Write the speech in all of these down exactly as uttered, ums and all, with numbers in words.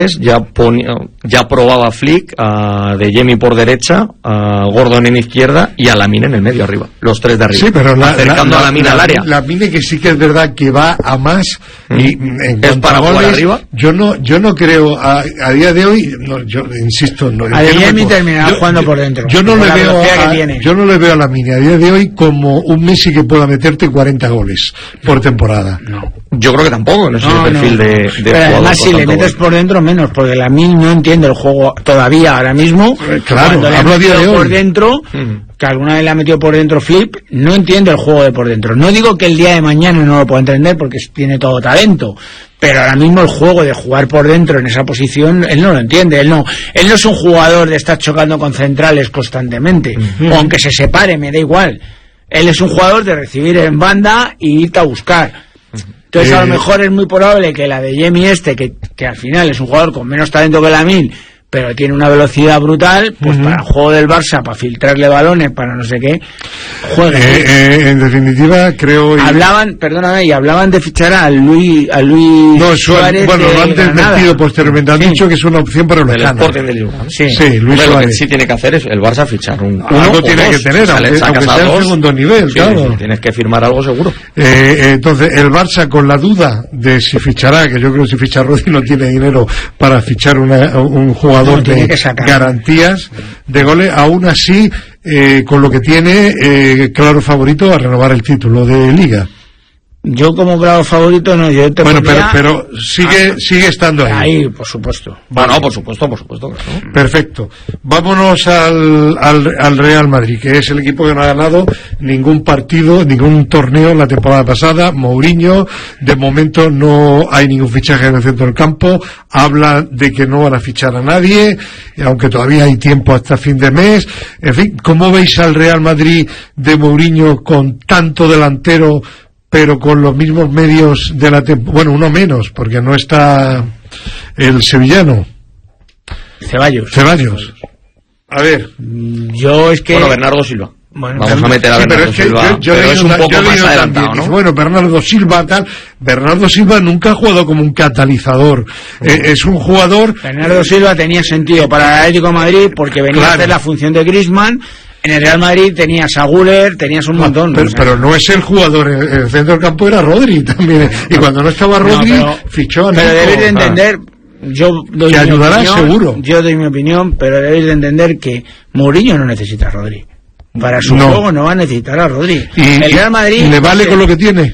ya ponía, ya probaba Flick a De Jemi por derecha, a Gordon en izquierda y a Lamine en el medio arriba, los tres de arriba, sí, pero la, acercando la, a Lamine la, al área. Lamine que sí que es verdad que va a más mm. y en es para goles, jugar arriba. Yo no, yo no creo a, a día de hoy, no, yo insisto, no, a De Jemi no terminará yo, jugando yo, por dentro. Yo no por le veo, a, yo no le veo a Lamine a día de hoy como un Messi que pueda meterte cuarenta goles por temporada. No, yo creo que tampoco, no es no, el perfil no. de, de pero jugador. Además, si le metes por dentro, menos, porque Lamine no entiende el juego todavía ahora mismo. Claro, hablo día de hoy. Por dentro, uh-huh. que alguna vez le ha metido por dentro Flip, no entiende el juego de por dentro. No digo que el día de mañana no lo pueda entender porque tiene todo talento, pero ahora mismo el juego de jugar por dentro en esa posición, él no lo entiende. Él no, él no es un jugador de estar chocando con centrales constantemente, uh-huh. o aunque se separe, me da igual. Él es un jugador de recibir en banda y irte a buscar. Entonces, eh, a lo mejor es muy probable que la de Jemi este, que, que al final es un jugador con menos talento que Lamine, pero tiene una velocidad brutal, pues uh-huh. para el juego del Barça, para filtrarle balones, para no sé qué, juega. Eh, eh, en definitiva, creo... Hablaban, perdóname, y hablaban de fichar a Luis, a Luis no, Suárez. Bueno, de lo han desmentido posteriormente, han sí. dicho que es una opción para los lejanos. El Sporting de Lisboa. Sí, sí, Luis Pero Suárez. Lo que sí tiene que hacer es el Barça fichar un... Algo uno, tiene dos, que tener, aunque, aunque sea el segundo nivel, sí, claro. Sí, tienes que firmar algo seguro. Eh, eh, entonces, el Barça con la duda de si fichará, que yo creo que si ficha Rodri no tiene dinero para fichar una, un jugador no, de garantías de goles, aún así eh, con lo que tiene eh, claro favorito a renovar el título de Liga. Yo como bravo favorito no, yo te bueno, pero, pero sigue, ah, sigue estando ahí. Ahí, por supuesto. Bueno, por supuesto, por supuesto. Claro. Perfecto. Vámonos al, al, al Real Madrid, que es el equipo que no ha ganado ningún partido, ningún torneo la temporada pasada. Mourinho, de momento no hay ningún fichaje en el centro del campo. Habla de que no van a fichar a nadie, aunque todavía hay tiempo hasta fin de mes. En fin, ¿cómo veis al Real Madrid de Mourinho con tanto delantero, pero con los mismos medios de la temporada? Bueno, uno menos, porque no está el sevillano. Ceballos. Ceballos. A ver. Yo es que... Bueno, Bernardo Silva. Bueno, vamos a meter a sí, Bernardo pero es que Silva, yo, yo pero es un una, poco más adelantado, también, ¿no? Bueno, Bernardo Silva tal, Bernardo Silva nunca ha jugado como un catalizador, uh-huh. eh, es un jugador... Bernardo Silva tenía sentido para el Atlético de Madrid porque venía claro. a hacer la función de Griezmann. En el Real Madrid tenías a Güler, tenías un montón. Pero, o sea, pero no es el jugador, en el centro del campo era Rodri también, y cuando no estaba Rodri, no, pero, fichó a Pero Nico, debéis de entender, yo doy que mi ayudará opinión, seguro. Yo doy mi opinión, pero debéis de entender que Mourinho no necesita a Rodri. Para su no. juego no va a necesitar a Rodri. ¿Y, el Real Madrid... ¿Le vale con lo que tiene?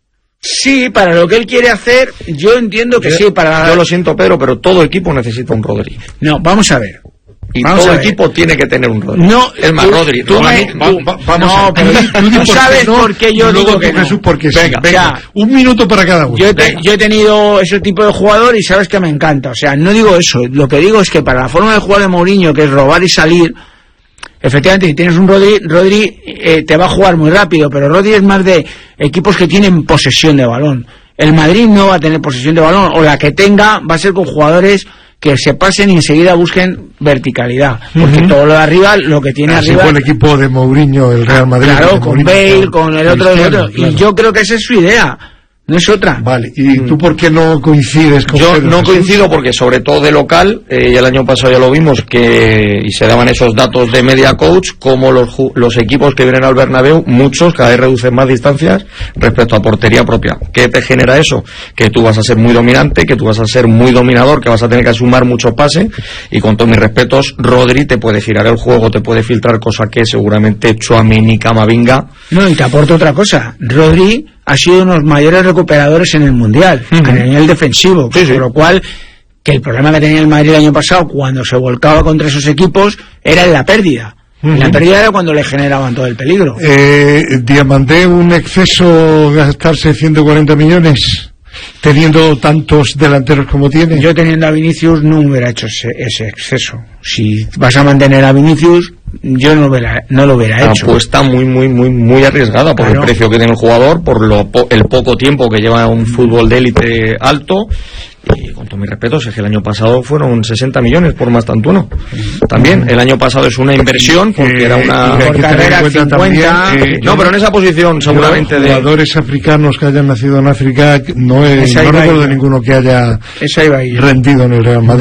Sí, para lo que él quiere hacer, yo entiendo que yo, sí. Para Yo lo siento, Pedro, pero todo equipo necesita un Rodri. No, vamos a ver. Y vamos todo equipo tiene que tener un Rodri. No, es más, tú, Rodri. Tú me, va, va, vamos no, a pero tú, tú sabes no, por qué yo digo que Jesús, no. porque venga, sí. Venga, o sea, un minuto para cada uno. Yo he, te, yo he tenido ese tipo de jugador y sabes que me encanta. O sea, no digo eso. Lo que digo es que para la forma de jugar de Mourinho, que es robar y salir, efectivamente, si tienes un Rodri, Rodri eh, te va a jugar muy rápido, pero Rodri es más de equipos que tienen posesión de balón. El Madrid no va a tener posesión de balón, o la que tenga va a ser con jugadores que se pasen y enseguida busquen verticalidad, porque uh-huh. todo lo de arriba, lo que tiene Así arriba... fue el equipo de Mourinho, el Real Madrid. Claro, con Mourinho, Bale, con el otro, el otro, claro. y yo creo que esa es su idea. No es otra. Vale, ¿y tú por qué no coincides con Yo Pedro, no Jesús? coincido porque sobre todo de local, eh, y el año pasado ya lo vimos, que y se daban esos datos de media coach, como los, los equipos que vienen al Bernabéu, muchos cada vez reducen más distancias respecto a portería propia. ¿Qué te genera eso? Que tú vas a ser muy dominante, que tú vas a ser muy dominador, que vas a tener que sumar mucho pase, y con todos mis respetos, Rodri te puede girar el juego, te puede filtrar, cosa que seguramente Tchouaméni, Camavinga... No, y te aporto otra cosa. Rodri ha sido uno de los mayores recuperadores en el Mundial, uh-huh. a nivel defensivo, sí, sí. Por lo cual, que el problema que tenía el Madrid el año pasado, cuando se volcaba contra esos equipos, era en la pérdida. Uh-huh. La pérdida era cuando le generaban todo el peligro. Eh, ¿Diamanté un exceso gastarse ciento cuarenta millones? Teniendo tantos delanteros como tiene. Yo teniendo a Vinicius no hubiera hecho ese, ese exceso. Si vas a mantener a Vinicius, yo no, hubiera, no lo hubiera hecho. Apuesta muy, muy, muy, muy arriesgada por claro. el precio que tiene el jugador, por lo po el poco tiempo que lleva un fútbol de élite alto. Y con todo mi respeto, es que el año pasado fueron sesenta millones por Mastantuono. También, el año pasado es una inversión porque eh, era una... Por carrera cincuenta... También, eh, no, pero en esa posición seguramente de... jugadores africanos que hayan nacido en África, no, es, no recuerdo de ninguno que haya rendido en el Real Madrid.